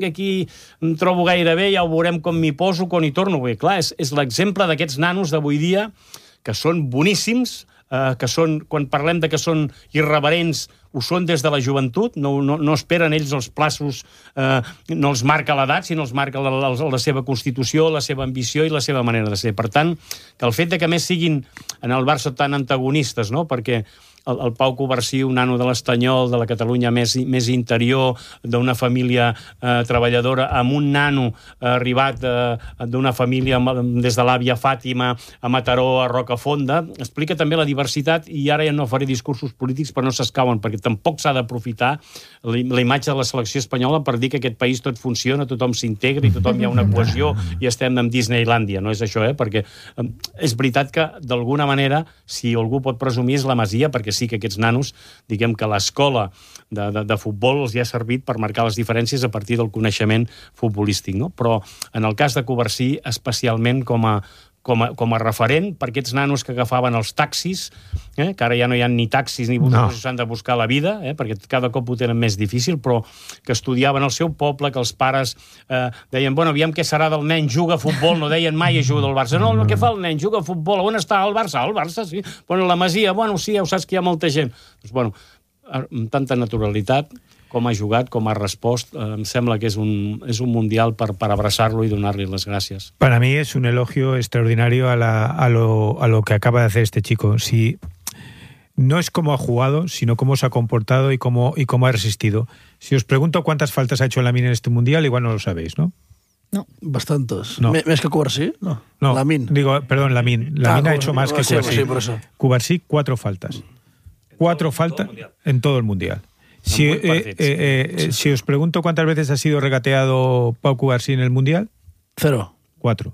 que aquí em trobo gaire bé, ja ho veurem com m'hi poso, quan hi torno. Bé, clar, és l'exemple d'aquests nanos d'avui dia, que són boníssims, que són, quan parlem de que són irreverents, ho són des de la joventut, no esperen ells els plaços, no els marca l'edat, sinó els marca la seva constitució, la seva ambició i la seva manera de ser. Per tant, que el fet de que més siguin en el Barça tan antagonistes, no? Perquè el Pau Covarsí, un nano de l'Estanyol, de la Catalunya més interior, d'una família treballadora, amb un nano arribat d'una família des de l'àvia Fàtima a Mataró, a Rocafonda, explica també la diversitat, i ara ja no faré discursos polítics per no s'escauen, perquè tampoc s'ha d'aprofitar la imatge de la selecció espanyola per dir que aquest país tot funciona, tothom s'integra i tothom hi ha una cohesió i estem en Disneylàndia. No és això, perquè és veritat que d'alguna manera, si algú pot presumir, és la Masia, perquè sí que aquests nanos, diguem que l'escola de futbol els hi ha servit per marcar les diferències a partir del coneixement futbolístic, no? Però en el cas de Covarsí, especialment com a referent per aquests nanos que agafaven els taxis, que ara ja no hi ha ni taxis ni busos, s'han de buscar la vida, perquè cada cop ho tenen més difícil, però que estudiaven al seu poble, que els pares deien, bueno, aviam què serà del nen, juga a futbol, no deien mai ajuda al Barça. No, què fa el nen? Juga a futbol. On està el Barça? El Barça, sí. Bueno, la Masia, bueno, sí, ja ho saps que hi ha molta gent. Doncs, bueno, amb tanta naturalitat, com ha jugat, com ha respost, em sembla que es un mundial para abrazarlo y donarle las gracias. Para mí es un elogio extraordinario a lo que acaba de hacer este chico. Si no es cómo ha jugado, sino cómo se ha comportado y cómo ha resistido. Si os pregunto cuántas faltas ha hecho Lamine en este mundial, igual no lo sabéis, ¿no? No, bastantes. No. ¿Més que Covarsí? No. Lamine. Perdón, Lamine. Lamine ha hecho más que Covarsí. Sí, por eso. Covarsí, 4 faltas. 4 faltas en todo el mundial. Si os pregunto cuántas veces ha sido regateado Pau Covarsí en el mundial. 0. 4.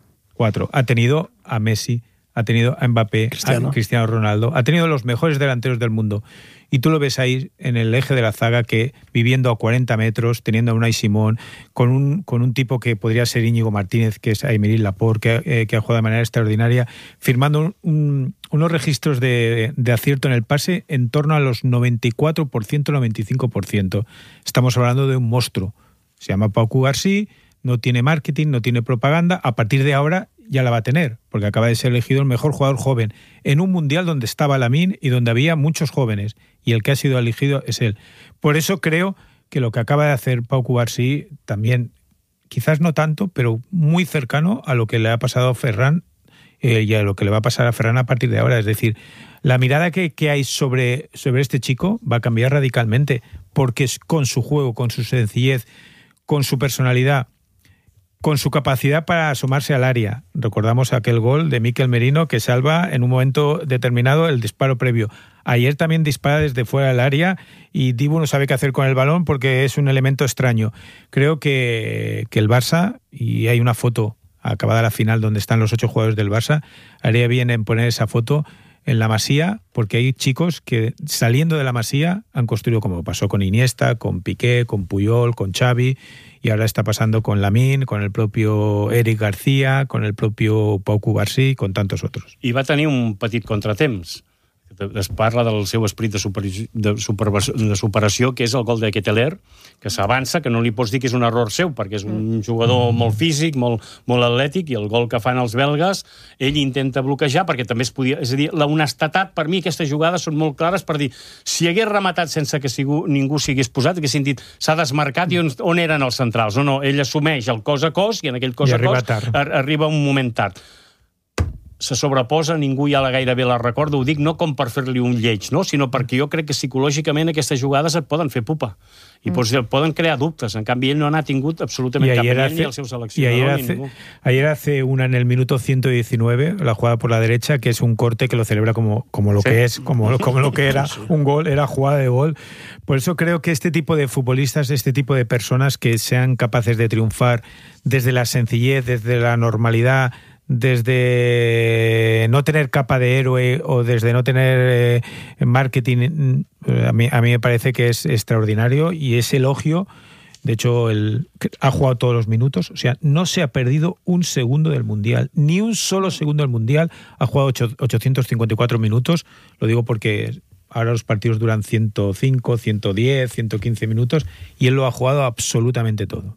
Ha tenido a Messi, ha tenido a Mbappé, a Cristiano Ronaldo, ha tenido los mejores delanteros del mundo. Y tú lo ves ahí en el eje de la zaga, que viviendo a 40 metros, teniendo a Unai Simón, con un tipo que podría ser Íñigo Martínez, que es Aymeric Laporte, que ha jugado de manera extraordinaria, firmando unos registros de acierto en el pase en torno a los 94%, 95%. Estamos hablando de un monstruo. Se llama Pau Covarsí, no tiene marketing, no tiene propaganda. A partir de ahora ya la va a tener, porque acaba de ser elegido el mejor jugador joven en un mundial donde estaba Lamine y donde había muchos jóvenes, y el que ha sido elegido es él. Por eso creo que lo que acaba de hacer Pau Covarsí también, quizás no tanto, pero muy cercano a lo que le ha pasado a Ferran y a lo que le va a pasar a Ferran a partir de ahora. Es decir, la mirada que hay sobre este chico va a cambiar radicalmente, porque con su juego, con su sencillez, con su personalidad, con su capacidad para asomarse al área. Recordamos aquel gol de Mikel Merino que salva en un momento determinado el disparo previo. Ayer también dispara desde fuera del área y Dibu no sabe qué hacer con el balón porque es un elemento extraño. Creo que el Barça, y hay una foto acabada la final donde están los 8 jugadores del Barça, haría bien en poner esa foto en la Masía, porque hay chicos que saliendo de la Masía han construido, como pasó con Iniesta, con Piqué, con Puyol, con Xavi, y ahora está pasando con Lamine, con el propio Eric García, con el propio Pau Covarsí, con tantos otros. I va tenir un petit contratemps. Es parla del seu esperit de superació, que és el gol de Ketelaere, que s'avança, que no li pots dir que és un error seu, perquè és un jugador molt físic, molt atlètic, i el gol que fan els belgues, ell intenta bloquejar, perquè també es podia... És a dir, la honestedat, per mi, aquestes jugades són molt clares per dir, si hagués rematat sense que ningú s'hagués posat, haguessin dit, s'ha desmarcat, i on eren els centrals? No, ell assumeix el cos a cos, i en aquell cos a cos arriba un moment tard. Se sobreposa, ningú ja gairebé la recorda, ho dic no com per fer-li un lleig, no? Sinó perquè jo crec que psicològicament aquestes jugades et poden fer pupa i poden crear dubtes. En canvi, ell no n'ha tingut absolutament cap ni el seu seleccionador ni ningú. Ayer hace una en el minuto 119, la jugada por la derecha, que es un corte que lo celebra como lo que es, como lo que era un gol, era jugada de gol. Por eso creo que este tipo de futbolistas, este tipo de personas que sean capaces de triunfar desde la sencillez, desde la normalidad, desde no tener capa de héroe o desde no tener marketing, a mí me parece que es extraordinario y es elogio. De hecho, ha jugado todos los minutos, o sea, no se ha perdido un segundo del Mundial, ni un solo segundo del Mundial. Ha jugado 854 minutos, lo digo porque ahora los partidos duran 105, 110, 115 minutos y él lo ha jugado absolutamente todo.